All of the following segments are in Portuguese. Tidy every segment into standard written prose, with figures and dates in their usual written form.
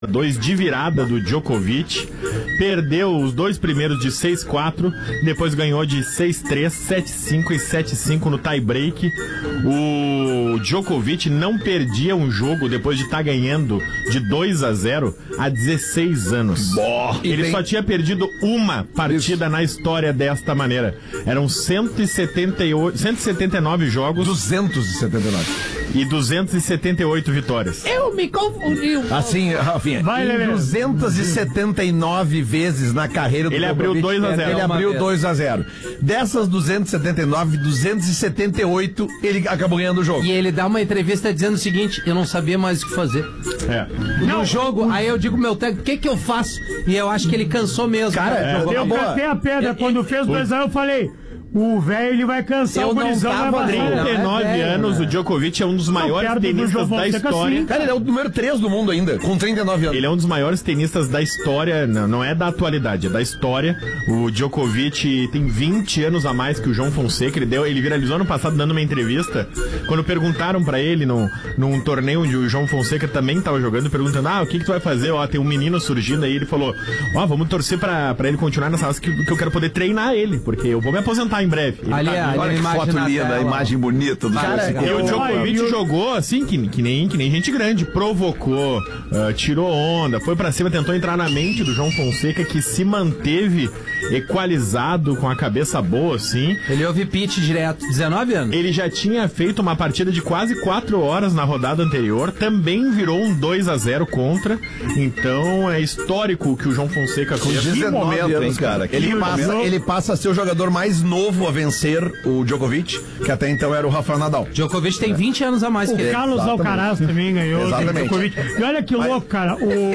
2 de virada do Djokovic, perdeu os 2 primeiros de 6-4, depois ganhou de 6-3, 7-5 e 7-5 no tie-break. O Djokovic não perdia um jogo depois de estar ganhando de 2-0 há 16 anos. Ele só tinha perdido uma partida na história desta maneira. Eram 179 jogos. 279. E 278 vitórias. Eu me confundi. Assim, Rafinha, Vai, em 279 vezes na carreira do Ele abriu 2-0. Ele abriu 2-0. Dessas 279, 278, ele acabou ganhando o jogo. E ele dá uma entrevista dizendo o seguinte: eu não sabia mais o que fazer. No jogo, aí eu digo meu técnico, o que eu faço? E eu acho que ele cansou mesmo. Cara, eu catei a pedra. Quando fez 2-0, eu falei: o velho ele vai cansar, o gurizão vai baixar. 39 anos, o Djokovic é um dos maiores tenistas da história. Assim. Cara, ele é o número 3 do mundo ainda, com 39 anos. Ele é um dos maiores tenistas da história, não é da atualidade, é da história. O Djokovic tem 20 anos a mais que o João Fonseca. Ele viralizou ano passado dando uma entrevista, quando perguntaram pra ele num torneio onde o João Fonseca também tava jogando, perguntando, o que tu vai fazer? Tem um menino surgindo aí. Ele falou, vamos torcer pra ele continuar nessa raça, que eu quero poder treinar ele, porque eu vou me aposentar em breve. Olha que foto linda, a imagem bonita do cara. E o Djokovic jogou assim, que nem gente grande, provocou, tirou onda, foi pra cima, tentou entrar na mente do João Fonseca, que se manteve equalizado, com a cabeça boa, assim. Ele ouve pitch direto, 19 anos. Ele já tinha feito uma partida de quase 4 horas na rodada anterior, também virou um 2-0 contra, então é histórico que o João Fonseca conseguiu. 19 anos, cara. Ele passa a ser o jogador mais novo a vencer o Djokovic, que até então era o Rafael Nadal. Djokovic tem 20 anos a mais que ele. O Carlos Alcaraz também ganhou. Exatamente. Djokovic. E olha que louco, cara.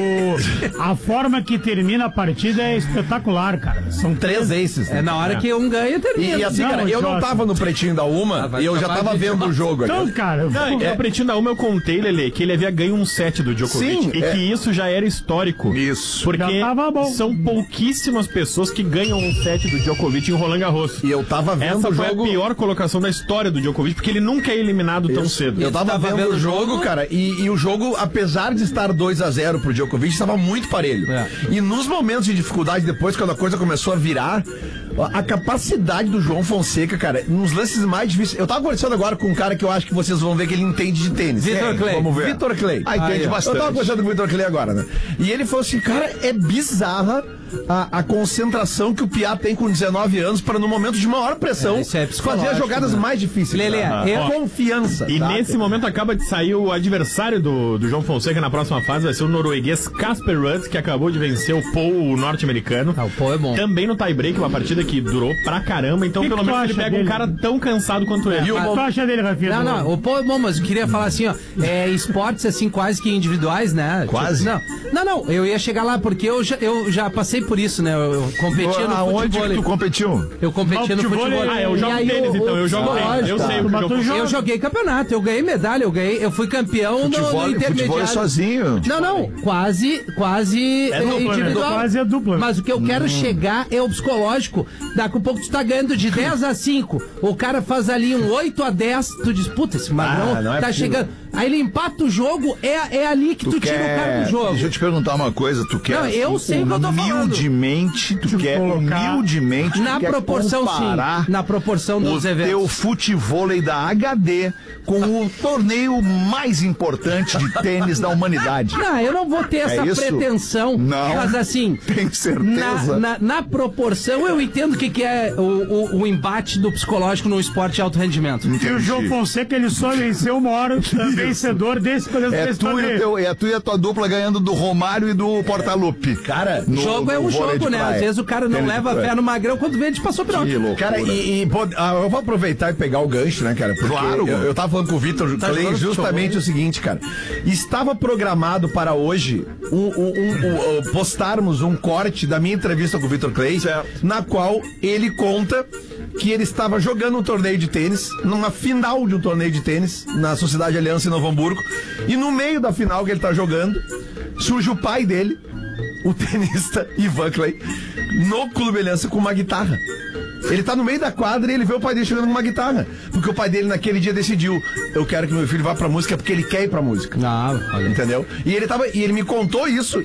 A forma que termina a partida é espetacular, cara. São 3 aces. É na hora que um ganha, termina. E assim, cara, eu não tava no Pretinho da Uma e eu já tava vendo o jogo aqui. Então, cara... No Pretinho da Uma eu contei, Lelê, que ele havia ganho um set do Djokovic. Sim, e que isso já era histórico. Isso. Porque Já tava bom. são pouquíssimas pessoas que ganham um set do Djokovic em Roland Garros. E eu tava vendo Essa o foi jogo... a pior colocação da história do Djokovic, porque ele nunca é eliminado tão cedo. Eu tava vendo o jogo, cara, e o jogo, apesar de estar 2-0 pro Djokovic, estava muito parelho. E nos momentos de dificuldade, depois, quando a coisa começou a virar, a capacidade do João Fonseca, cara, nos lances mais difíceis... Eu tava conversando agora com um cara que eu acho que vocês vão ver que ele entende de tênis. Vitor Clay. Vamos ver. Vitor Clay. Entende bastante. Eu tava conversando com o Vitor Clay agora, né? E ele falou assim, cara, é bizarra a concentração que o Piá tem com 19 anos para, no momento de maior pressão, fazer as jogadas mais difíceis. Lelê, confiança. E nesse momento acaba de sair o adversário do João Fonseca na próxima fase, vai ser o norueguês Casper Ruud, que acabou de vencer o Paul norte-americano. O Paul é bom. Também no tie-break, uma partida que durou pra caramba, então Que pelo que tu menos ele acha pega um dele? cara tão cansado quanto ele. O que tu acha dele, Rafinha? Não, o Paul é bom, mas eu queria falar assim, esportes assim quase que individuais, né? Quase? Não, eu ia chegar lá porque eu já passei por isso, né? Eu competia no Aonde futebol. que tu competiu? Eu competia no futebol. Eu jogo tênis, então eu jogo tênis. Eu sei o que o João Eu joguei campeonato, eu ganhei medalha, eu fui campeão no intermediário. Futebol é sozinho. Não, quase individual. Quase é dupla. Mas o que eu quero chegar é o psicológico. Daqui a pouco tu tá ganhando de 10-5, o cara faz ali um 8-10, tu diz, puta, esse magrão tá chegando. Aí ele empata o jogo, é ali que tu tira o cara do jogo. Deixa eu te perguntar uma coisa, tu quer... Não, eu sei o que eu tô falando. Humildemente, tu quer Na proporção, comparar sim. Na proporção dos o eventos. teu futevôlei da HD com o torneio mais importante de tênis da humanidade. Não, eu não vou ter essa pretensão. Não. Mas assim, Tenho certeza. Na proporção, eu entendo o que é o embate do psicológico no esporte de alto rendimento. E o João Fonseca, ele só venceu uma hora vencedor desse É tu e a tua dupla ganhando do Romário e do Portalupe. Cara, O jogo é um jogo, né? Às vezes o cara não leva fé no magrão, quando vê, a gente passou por onde. cara, eu vou aproveitar e pegar o gancho, né, cara? Porque Claro. eu tava falando com o Vitor Clay justamente o seguinte, cara. Estava programado para hoje postarmos um corte da minha entrevista com o Vitor Clay, na qual ele conta que ele estava jogando um torneio de tênis, numa final de um torneio de tênis, na Sociedade Aliança em Novo Hamburgo, e no meio da final que ele tá jogando, surge o pai dele, o tenista Ivan Clay, no Clube Aliança com uma guitarra. Ele tá no meio da quadra e ele vê o pai dele chegando com uma guitarra. Porque o pai dele naquele dia decidiu, eu quero que meu filho vá pra música porque ele quer ir pra música. Olha. Entendeu? E ele me contou isso.